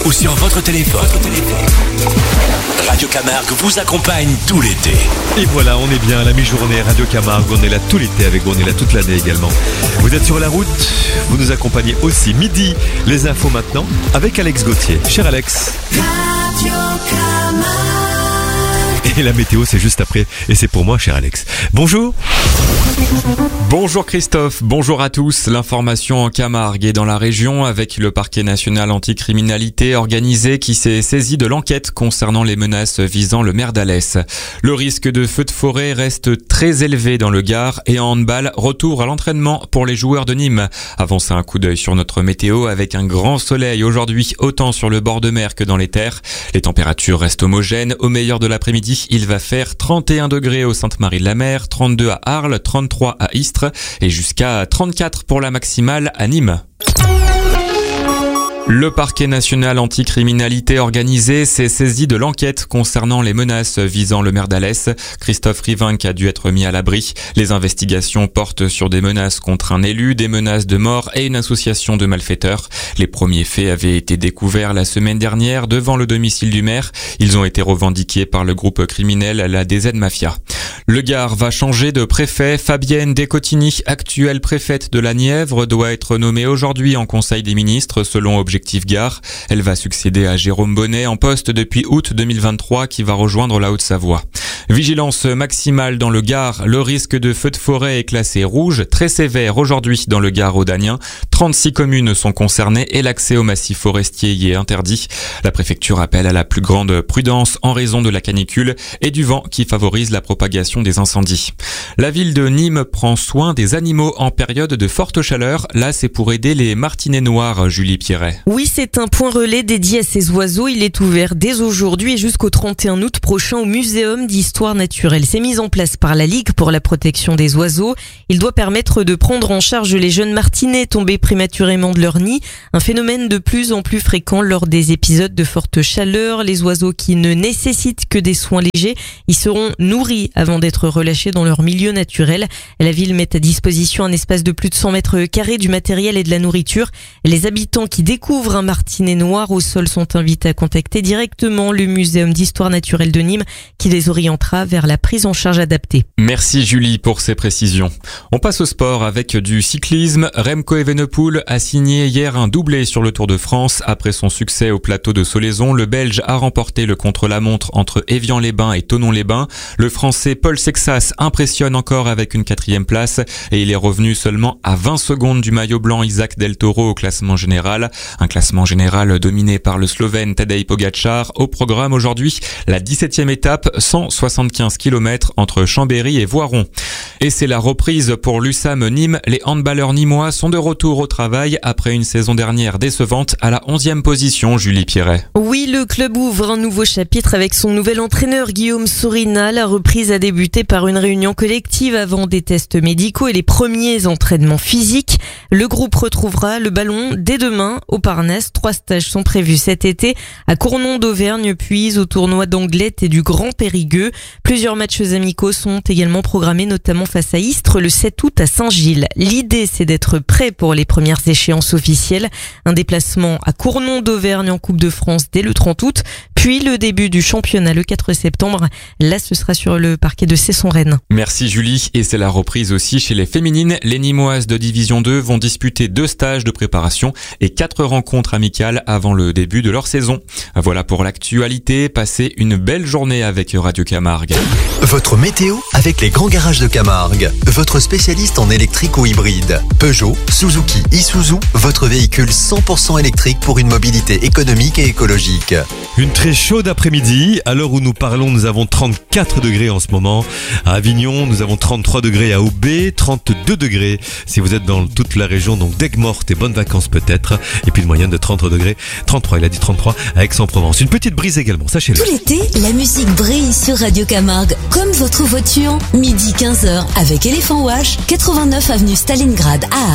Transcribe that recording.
ou sur votre téléphone. Radio Camargue vous accompagne tout l'été. Et voilà, on est bien à la mi-journée. Radio Camargue, on est là tout l'été avec vous, on est là toute l'année également. Vous êtes sur la route, vous nous accompagnez aussi. Midi, les infos maintenant avec Alex Gauthier. Cher Alex. Radio Camargue. Et la météo, c'est juste après. Et c'est pour moi, cher Alex. Bonjour. Bonjour Christophe, bonjour à tous. L'information en Camargue et dans la région avec le parquet national anticriminalité organisé qui s'est saisi de l'enquête concernant les menaces visant le maire d'Alès. Le risque de feu de forêt reste très élevé dans le Gard et en handball, retour à l'entraînement pour les joueurs de Nîmes. Avancez un coup d'œil sur notre météo avec un grand soleil aujourd'hui, autant sur le bord de mer que dans les terres. Les températures restent homogènes. Au meilleur de l'après-midi, il va faire 31 degrés au Sainte-Marie-de-la-Mer, 32 à Arles, 33 à Istres et jusqu'à 34 pour la maximale à Nîmes. Le parquet national anticriminalité organisé s'est saisi de l'enquête concernant les menaces visant le maire d'Alès. Christophe Rivinck a dû être mis à l'abri. Les investigations portent sur des menaces contre un élu, des menaces de mort et une association de malfaiteurs. Les premiers faits avaient été découverts la semaine dernière devant le domicile du maire. Ils ont été revendiqués par le groupe criminel la DZ Mafia. Le Gard va changer de préfet. Fabienne Descotigny, actuelle préfète de la Nièvre, doit être nommée aujourd'hui en Conseil des ministres selon Objectif Gard. Elle va succéder à Jérôme Bonnet en poste depuis août 2023 qui va rejoindre la Haute-Savoie. Vigilance maximale dans le Gard. Le risque de feu de forêt est classé rouge, très sévère aujourd'hui dans le Gard rhodanien. 36 communes sont concernées et l'accès au massif forestier y est interdit. La préfecture appelle à la plus grande prudence en raison de la canicule et du vent qui favorise la propagation des incendies. La ville de Nîmes prend soin des animaux en période de forte chaleur. Là, c'est pour aider les martinets noirs, Julie Pierret. Oui, c'est un point relais dédié à ces oiseaux. Il est ouvert dès aujourd'hui et jusqu'au 31 août prochain au Muséum d'Histoire Naturelle. C'est mis en place par la Ligue pour la protection des oiseaux. Il doit permettre de prendre en charge les jeunes martinets tombés prématurément de leur nid. Un phénomène de plus en plus fréquent lors des épisodes de forte chaleur. Les oiseaux qui ne nécessitent que des soins légers y seront nourris avant d'être relâchés dans leur milieu naturel. La ville met à disposition un espace de plus de 100 mètres carrés, du matériel et de la nourriture. Les habitants qui découvrent un martinet noir au sol sont invités à contacter directement le Muséum d'Histoire Naturelle de Nîmes qui les orientera vers la prise en charge adaptée. Merci Julie pour ces précisions. On passe au sport avec du cyclisme. Remco Evenepoel a signé hier un doublé sur le Tour de France. Après son succès au plateau de Solaizon, le Belge a remporté le contre-la-montre entre Évian-les-Bains et Thonon-les-Bains. Le Français Paul Sexas impressionne encore avec une 4e place et il est revenu seulement à 20 secondes du maillot blanc Isaac Del Toro au classement général. Un classement général dominé par le Slovène Tadej Pogačar. Au programme aujourd'hui, la 17e étape, 175 km entre Chambéry et Voiron. Et c'est la reprise pour l'USAM Nîmes. Les handballeurs nîmois sont de retour au travail après une saison dernière décevante à la 11e position, Julie Pierret. Oui, le club ouvre un nouveau chapitre avec son nouvel entraîneur Guillaume Sorina. La reprise a débuté par une réunion collective avant des tests médicaux et les premiers entraînements physiques. Le groupe retrouvera le ballon dès demain au Parnasse. 3 stages sont prévus cet été à Cournon d'Auvergne, puis au tournoi d'Anglette et du Grand Périgueux. Plusieurs matchs amicaux sont également programmés, notamment face à Istres le 7 août à Saint-Gilles. L'idée, c'est d'être prêt pour les premières échéances officielles. Un déplacement à Cournon d'Auvergne en Coupe de France dès le 30 août, puis le début du championnat le 4 septembre. Là, ce sera sur le parquet de Cesson-Rennes. Merci Julie. Et c'est la reprise aussi chez les féminines. Les Nîmoises de Division 2 vont disputer 2 stages de préparation et 4 rencontres amicales avant le début de leur saison. Voilà pour l'actualité. Passez une belle journée avec Radio Camargue. Votre météo avec les grands garages de Camargue. Votre spécialiste en électrique ou hybride. Peugeot, Suzuki, Isuzu, votre véhicule 100% électrique pour une mobilité économique et écologique. Une très chaude après-midi. À l'heure où nous parlons, nous avons 34 degrés en ce moment. À Avignon, nous avons 33 degrés à Aubé, 32 degrés si vous êtes dans toute la région, donc d'Aigues-Mortes et bonnes vacances peut-être. Et puis une moyenne de 30 degrés, 33, il a dit 33 à Aix-en-Provence. Une petite brise également, sachez-le. Tout l'été, la musique brille sur Radio Camargue, comme votre voiture. Midi 15h avec Éléphant Wash, 89 avenue Stalingrad à